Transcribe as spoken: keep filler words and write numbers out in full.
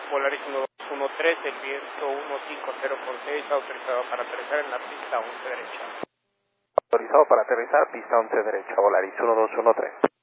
Volaris uno dos uno tres, el viento uno cinco cero por seis, autorizado para aterrizar en la pista once derecha. Autorizado para aterrizar, pista once derecha, Volaris uno dos uno tres.